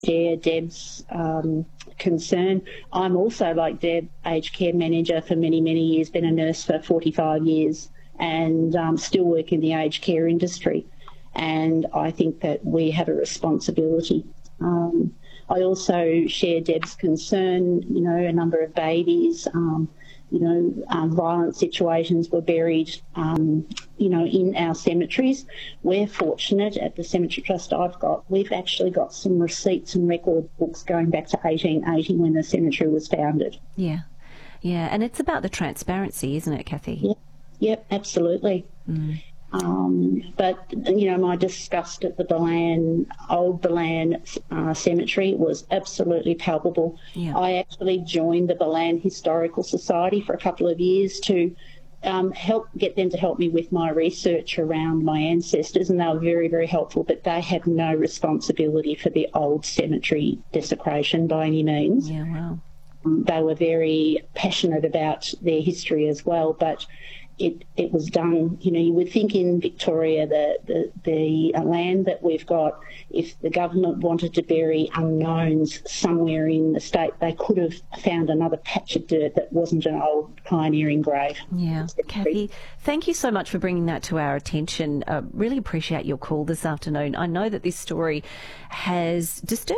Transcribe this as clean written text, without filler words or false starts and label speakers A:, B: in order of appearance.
A: share Deb's concern. I'm also, like Deb, aged care manager for many, many years, been a nurse for 45 years and still work in the aged care industry. And I think that we have a responsibility. I also share Deb's concern, a number of babies, violent situations were buried, in our cemeteries. We're fortunate at the Cemetery Trust we've actually got some receipts and record books going back to 1880 when the cemetery was founded.
B: Yeah, and it's about the transparency, isn't it, Kathy?
A: Yep, absolutely.
B: Mm.
A: But, my disgust at the old Balan cemetery was absolutely palpable.
B: Yeah.
A: I actually joined the Balan Historical Society for a couple of years to get them to help me with my research around my ancestors, and they were very, very helpful, but they had no responsibility for the old cemetery desecration by any means.
B: Yeah, wow.
A: They were very passionate about their history as well, but it was done. You would think in Victoria the land that we've got, if the government wanted to bury unknowns somewhere in the state, they could have found another patch of dirt that wasn't an old pioneering grave.
B: Yeah. Kathy, thank you so much for bringing that to our attention. Really appreciate your call this afternoon. I know that this story has disturbed